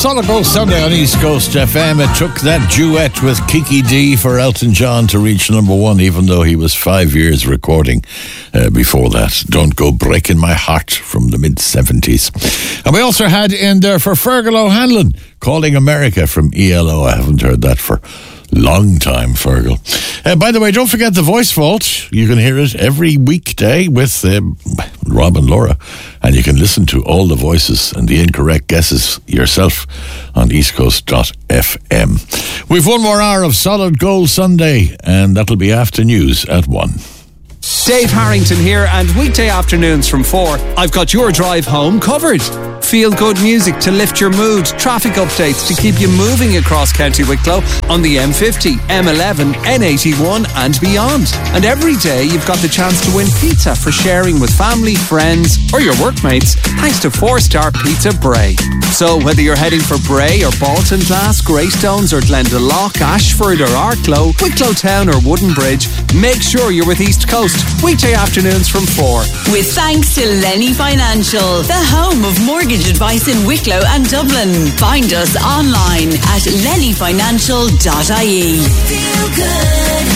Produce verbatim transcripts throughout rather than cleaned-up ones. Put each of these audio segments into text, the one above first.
Solid Gold Sunday on East Coast F M. It took that duet with Kiki D for Elton John to reach number one, even though he was five years recording uh, before that. Don't Go Breaking My Heart from the mid-seventies. And we also had in there for Fergal O'Hanlon, Calling America from E L O. I haven't heard that for long time, Fergal. Uh, by the way, don't forget the Voice Vault. You can hear it every weekday with um, Rob and Laura, and you can listen to all the voices and the incorrect guesses yourself on eastcoast dot f m. We've one more hour of Solid Gold Sunday, and that'll be after news at one. Dave Harrington here, and weekday afternoons from four, I've got your drive home covered. Feel good music to lift your mood, traffic updates to keep you moving across County Wicklow on the M fifty, M eleven, N eighty-one and beyond. And every day you've got the chance to win pizza for sharing with family, friends or your workmates, thanks to four-star Pizza Bray. So whether you're heading for Bray or Baltinglass, Greystones or Glendalough, Ashford or Arklow, Wicklow Town or Woodenbridge, make sure you're with East Coast. Weekday afternoons from four. With thanks to Lenny Financial, the home of mortgage advice in Wicklow and Dublin. Find us online at lenny financial dot I E. Feel good.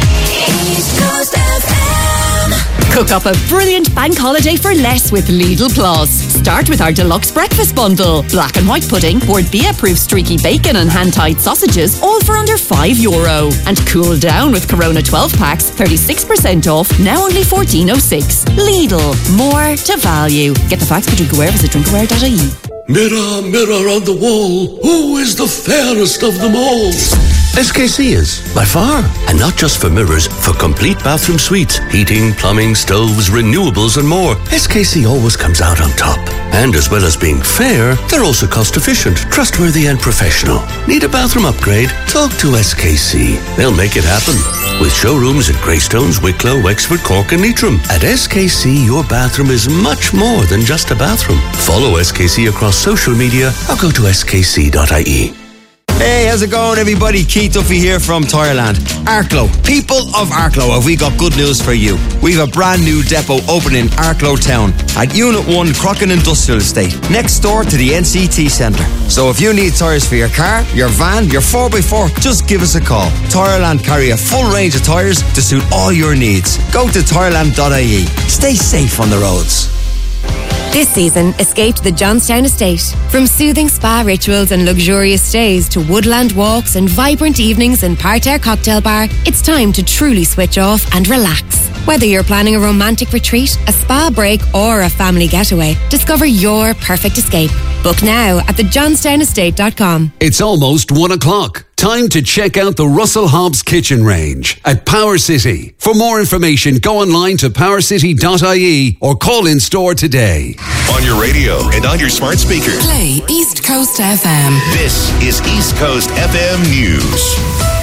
East Coast F M. Cook up a brilliant bank holiday for less with Lidl Plus. Start with our deluxe breakfast bundle. Black and white pudding, Bord Bia-proof streaky bacon and hand-tied sausages, all for under five euro. And cool down with Corona twelve packs, thirty-six percent off, now only fourteen oh six. Lidl, more to value. Get the facts for Drinkaware, visit drinkaware dot I E. Mirror, mirror on the wall, who is the fairest of them all? S K C is, by far. And not just for mirrors, for complete bathroom suites, heating, plumbing, stoves, renewables and more. S K C always comes out on top. And as well as being fair, they're also cost efficient, trustworthy and professional. Need a bathroom upgrade? Talk to S K C. They'll make it happen. With showrooms at Greystones, Wicklow, Wexford, Cork and Leitrim. At S K C, your bathroom is much more than just a bathroom. Follow S K C across social media or go to s k c dot I E. Hey, how's it going, everybody? Keith Duffy here from Tireland. Arklow, people of Arklow, have we got good news for you? We've a brand new depot opening in Arklow Town at Unit one Crockin Industrial Estate, next door to the N C T Centre. So if you need tyres for your car, your van, your four by four, just give us a call. Tireland carry a full range of tyres to suit all your needs. Go to tireland dot I E. Stay safe on the roads. This season, escape to the Johnstown Estate. From soothing spa rituals and luxurious stays to woodland walks and vibrant evenings in Parterre Cocktail Bar, it's time to truly switch off and relax. Whether you're planning a romantic retreat, a spa break or a family getaway, discover your perfect escape. Book now at the johnstown estate dot com. It's almost one o'clock. Time to check out the Russell Hobbs Kitchen Range at Power City. For more information, go online to power city dot I E or call in store today. On your radio and on your smart speaker. Play East Coast F M. This is East Coast F M News.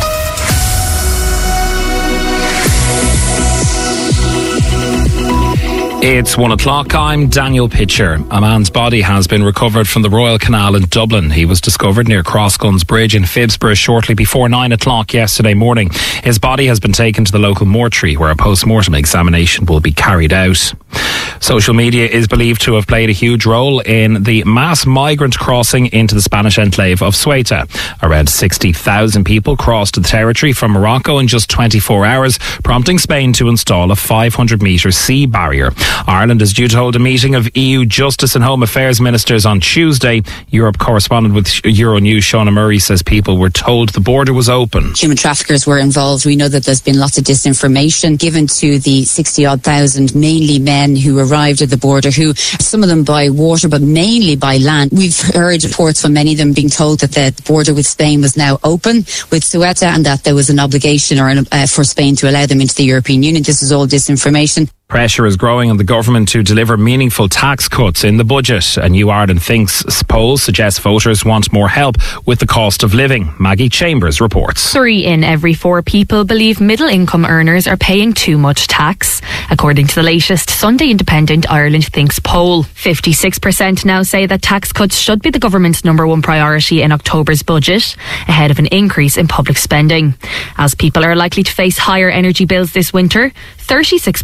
It's one o'clock. I'm Daniel Pitcher. A man's body has been recovered from the Royal Canal in Dublin. He was discovered near Crossguns Bridge in Phibsborough shortly before nine o'clock yesterday morning. His body has been taken to the local mortuary where a post-mortem examination will be carried out. Social media is believed to have played a huge role in the mass migrant crossing into the Spanish enclave of Ceuta. Around sixty thousand people crossed the territory from Morocco in just twenty-four hours, prompting Spain to install a five hundred metre sea barrier. Ireland is due to hold a meeting of E U Justice and Home Affairs Ministers on Tuesday. Europe correspondent with Euronews, Shauna Murray, says people were told the border was open. Human traffickers were involved. We know that there's been lots of disinformation given to the sixty odd thousand, mainly men who arrived at the border, who some of them by water, but mainly by land. We've heard reports from many of them being told that the border with Spain was now open with Ceuta and that there was an obligation or an, uh, for Spain to allow them into the European Union. This is all disinformation. Pressure is growing on the government to deliver meaningful tax cuts in the budget. A New Ireland Thinks poll suggests voters want more help with the cost of living. Maggie Chambers reports. Three in every four people believe middle income earners are paying too much tax, according to the latest Sunday Independent Ireland Thinks poll. fifty-six percent now say that tax cuts should be the government's number one priority in October's budget, ahead of an increase in public spending. As people are likely to face higher energy bills this winter, thirty-six percent of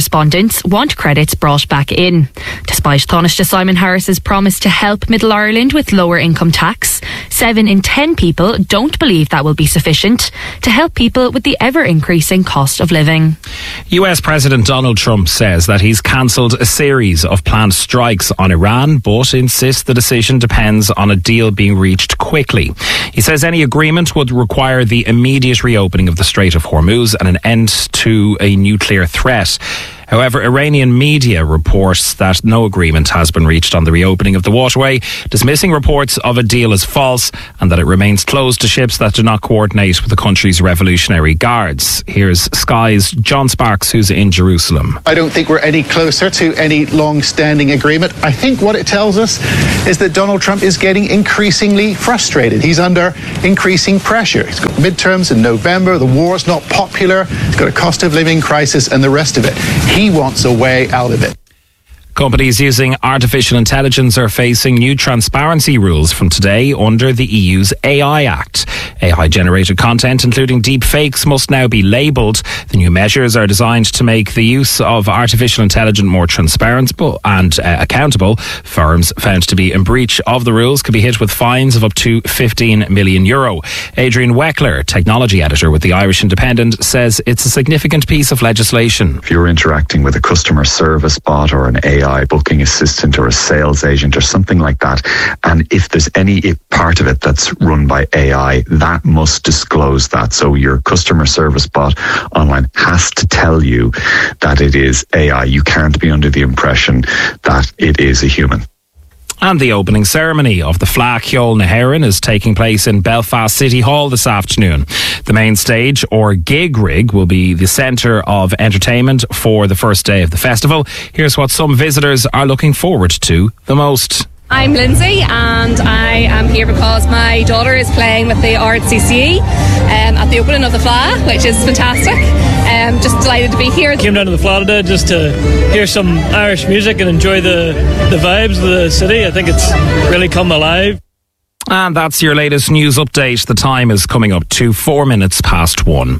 respondents want credits brought back in. Despite Taoiseach Simon Harris's promise to help Middle Ireland with lower income tax, seven in ten people don't believe that will be sufficient to help people with the ever-increasing cost of living. U S President Donald Trump says that he's cancelled a series of planned strikes on Iran, but insists the decision depends on a deal being reached quickly. He says any agreement would require the immediate reopening of the Strait of Hormuz and an end to a nuclear threat. However, Iranian media reports that no agreement has been reached on the reopening of the waterway, dismissing reports of a deal as false and that it remains closed to ships that do not coordinate with the country's Revolutionary Guards. Here's Sky's John Sparks, who's in Jerusalem. I don't think we're any closer to any long-standing agreement. I think what it tells us is that Donald Trump is getting increasingly frustrated. He's under increasing pressure. He's got midterms in November, the war's not popular, he's got a cost of living crisis and the rest of it. He wants a way out of it. Companies using artificial intelligence are facing new transparency rules from today under the E U's A I Act. A I-generated content, including deep fakes, must now be labelled. The new measures are designed to make the use of artificial intelligence more transparent and uh, accountable. Firms found to be in breach of the rules could be hit with fines of up to fifteen million euro. Adrian Weckler, technology editor with the Irish Independent, says it's a significant piece of legislation. If you're interacting with a customer service bot or an A I booking assistant or a sales agent or something like that, and if there's any part of it that's run by A I, that must disclose that. So your customer service bot online has to tell you that it is A I. You can't be under the impression that it is a human. And the opening ceremony of the Fleadh Cheoil na hÉireann is taking place in Belfast City Hall this afternoon. The main stage, or Gig Rig, will be the centre of entertainment for the first day of the festival. Here's what some visitors are looking forward to the most. I'm Lindsay and I am here because my daughter is playing with the R C C E um, at the opening of the Fleadh, which is fantastic. Um, just delighted to be here. Came down to the Fleadh today just to hear some Irish music and enjoy the, the vibes of the city. I think it's really come alive. And that's your latest news update. The time is coming up to four minutes past one.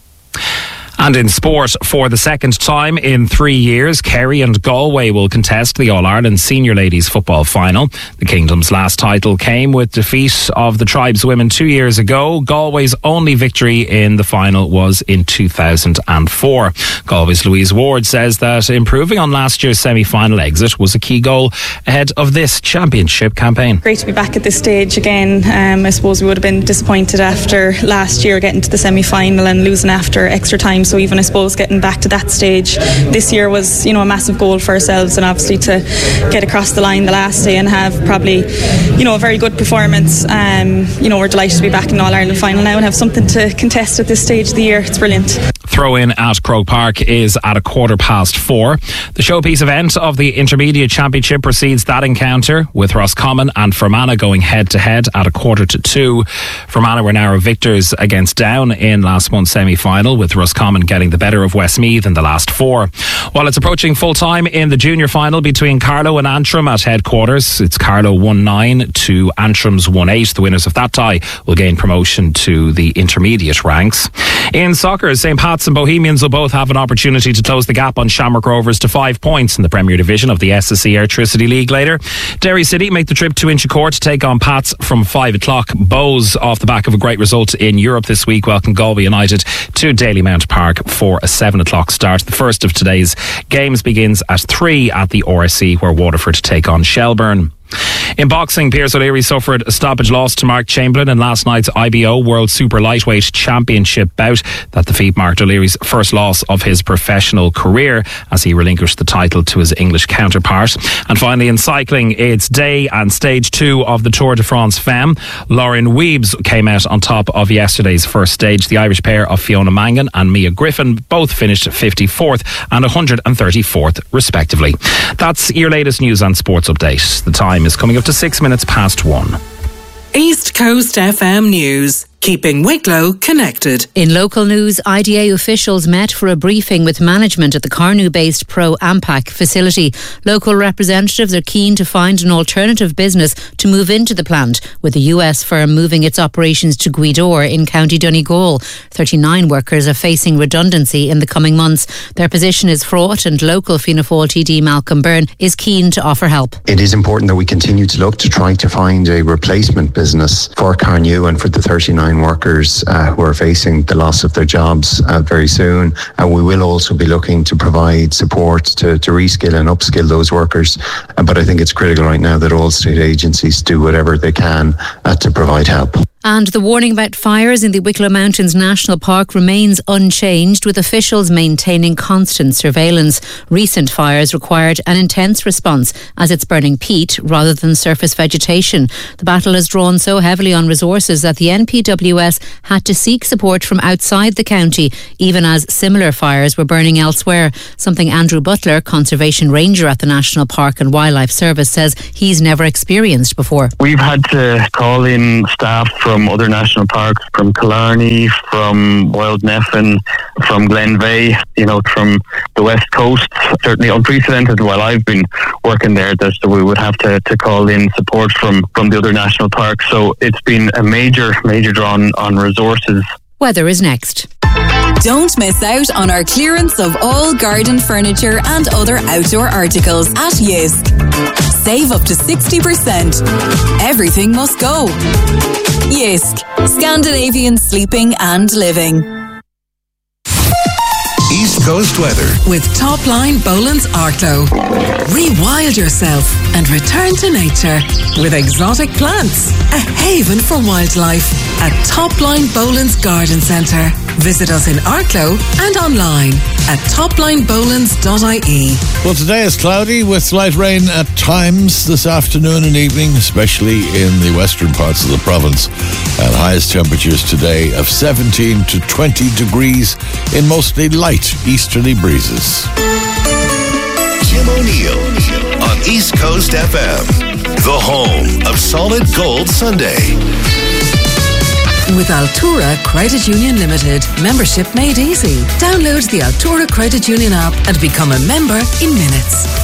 And in sport, for the second time in three years, Kerry and Galway will contest the All-Ireland Senior Ladies Football Final. The Kingdom's last title came with defeat of the Tribes women two years ago. Galway's only victory in the final was in two thousand four. Galway's Louise Ward says that improving on last year's semi-final exit was a key goal ahead of this championship campaign. Great to be back at this stage again. Um, I suppose we would have been disappointed after last year getting to the semi-final and losing after extra time. So even, I suppose, getting back to that stage this year was, you know, a massive goal for ourselves, and obviously to get across the line the last day and have probably, you know, a very good performance. Um, you know, we're delighted to be back in All-Ireland final now and have something to contest at this stage of the year. It's brilliant. Throw-in at Croke Park is at a quarter past four. The showpiece event of the Intermediate Championship precedes that encounter, with Roscommon and Fermanagh going head-to-head at a quarter to two. Fermanagh were narrow victors against Down in last month's semi-final, with Roscommon getting the better of Westmeath in the last four. While it's approaching full-time in the junior final between Carlow and Antrim at headquarters, it's Carlow one nine to Antrim's one eight. The winners of that tie will gain promotion to the intermediate ranks. In soccer, Saint Pat's and Bohemians will both have an opportunity to close the gap on Shamrock Rovers to five points in the Premier Division of the S S E Airtricity League later. Derry City make the trip to Inchicore to take on Pats from five o'clock. Bows, off the back of a great result in Europe this week, welcome Galway United to Dalymount Park for a seven o'clock start. The first of today's games begins at three at the R S C, where Waterford take on Shelburne. In boxing, Piers O'Leary suffered a stoppage loss to Mark Chamberlain in last night's I B O World Super Lightweight Championship bout. That defeat marked O'Leary's first loss of his professional career as he relinquished the title to his English counterpart. And finally, in cycling, it's day and stage two of the Tour de France Femme. Lauren Weebs came out on top of yesterday's first stage. The Irish pair of Fiona Mangan and Mia Griffin both finished fifty-fourth and one hundred thirty-fourth respectively. That's your latest news and sports update. The time is coming up to six minutes past one. East Coast F M News. keeping Wicklow connected. In local news, I D A officials met for a briefing with management at the Carnew-based Pro Ampac facility. Local representatives are keen to find an alternative business to move into the plant, with the U S firm moving its operations to Gweedore in County Donegal. thirty-nine workers are facing redundancy in the coming months. Their position is fraught, and local Fianna Fáil T D Malcolm Byrne is keen to offer help. It is important that we continue to look to try to find a replacement business for Carnew and for the thirty-nine workers uh, who are facing the loss of their jobs uh, very soon. And we will also be looking to provide support to, to reskill and upskill those workers. Uh, but I think it's critical right now that all state agencies do whatever they can uh, to provide help. And the warning about fires in the Wicklow Mountains National Park remains unchanged, with officials maintaining constant surveillance. Recent fires required an intense response, as it's burning peat rather than surface vegetation. The battle has drawn so heavily on resources that the N P W S had to seek support from outside the county, even as similar fires were burning elsewhere. Something Andrew Butler, Conservation Ranger at the National Park and Wildlife Service, says he's never experienced before. We've had to call in staff from from other national parks, from Killarney, from Wild Neffin, from Glenveigh, you know, from the West Coast. Certainly unprecedented while I've been working there, that we would have to, to call in support from, from the other national parks. So it's been a major, major draw on, on resources. Weather is next. Don't miss out on our clearance of all garden furniture and other outdoor articles at Jysk. Save up to sixty percent. Everything must go. Jysk, Scandinavian sleeping and living. East Coast weather with Topline Boland's Arklow. Rewild yourself and return to nature with exotic plants. A haven for wildlife at Topline Boland's Garden Centre. Visit us in Arklow and online at topline bolands dot I E. Well, today is cloudy with light rain at times this afternoon and evening, especially in the western parts of the province. And highest temperatures today of seventeen to twenty degrees in mostly light easterly breezes. Jim O'Neill on East Coast F M, the home of Solid Gold Sunday. With Altura Credit Union Limited, membership made easy. Download the Altura Credit Union app and become a member in minutes.